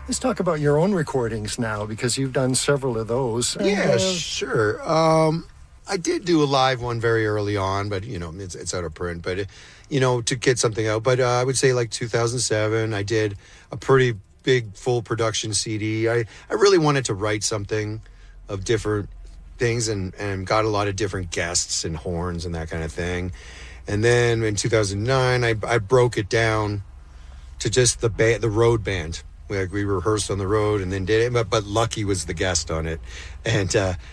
Let's talk about your own recordings now, because you've done several of those. Yeah, sure. I did do a live one very early on, but, it's out of print. But, to get something out. But I would say like 2007, I did a pretty big full production CD. I really wanted to write something of different things and got a lot of different guests and horns and that kind of thing. And then in 2009, I broke it down to just the road band. We rehearsed on the road and then did it, but Lucky was the guest on it. And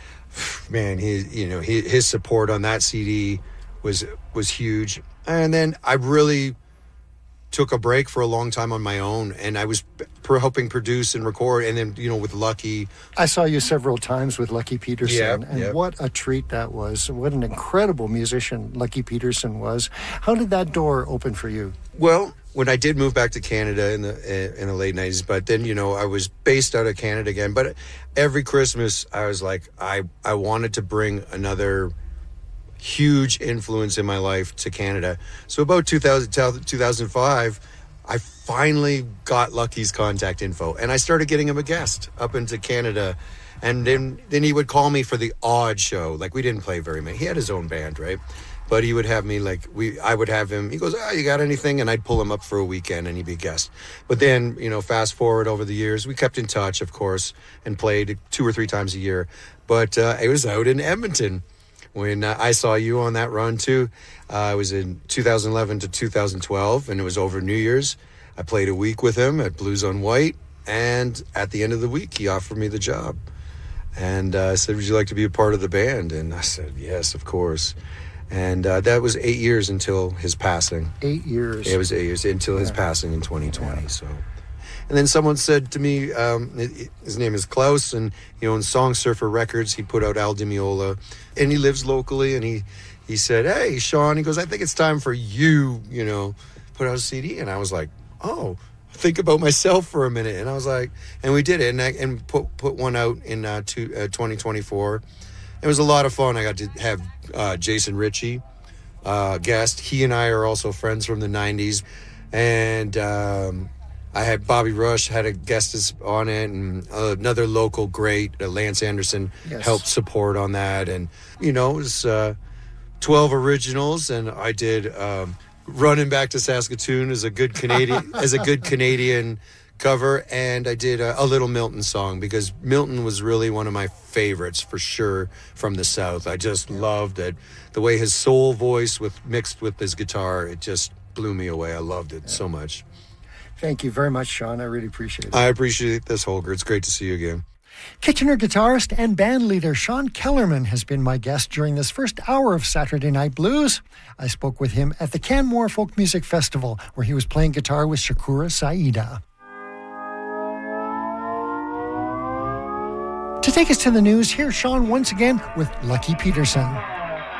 man, his support on that CD was huge. And then I really took a break for a long time on my own, and I was helping produce and record, and then with Lucky. I saw you several times with Lucky Peterson, what a treat that was. What an incredible musician Lucky Peterson was. How did that door open for you? Well, when I did move back to Canada in the late 90s, but then I was based out of Canada again. But every Christmas I was like, I wanted to bring another huge influence in my life to Canada. So about 2005, I finally got Lucky's contact info, and I started getting him a guest up into Canada. And then he would call me for the odd show. Like, we didn't play very many. He had his own band, right? But he would have me, I would have him. He goes, you got anything? And I'd pull him up for a weekend, and he'd be a guest. But then, fast forward over the years, we kept in touch, of course, and played 2 or 3 times a year. But it was out in Edmonton when I saw you on that run, too. It was in 2011 to 2012, and it was over New Year's. I played a week with him at Blues on White, and at the end of the week, he offered me the job. And said, would you like to be a part of the band? And I said, yes, of course. And that was 8 years until his passing. 8 years. It was 8 years until his passing in 2020. Yeah. So, and then someone said to me, his name is Klaus, and he owns Song Surfer Records. He put out Al Di Meola, and he lives locally. And he said, hey, Sean, he goes, I think it's time for you, put out a CD. And I was like, oh, think about myself for a minute. And I was like, and we did it, and put one out in 2024. It was a lot of fun. I got to have Jason Ritchie guest. He and I are also friends from the 90s. And I had Bobby Rush had a guest on it, and another local great, Lance Anderson, helped support on that. And, it was 12 originals, and I did Running Back to Saskatoon as a good Canadian cover, and I did a little Milton song, because Milton was really one of my favorites for sure from the South. I just loved it. The way his soul voice mixed with his guitar, it just blew me away. I loved it so much. Thank you very much, Sean. I really appreciate it. I appreciate this, Holger. It's great to see you again. Kitchener guitarist and band leader Sean Kellerman has been my guest during this first hour of Saturday Night Blues. I spoke with him at the Canmore Folk Music Festival, where he was playing guitar with Shakura Saida. To take us to the news, here's Sean once again with Lucky Peterson.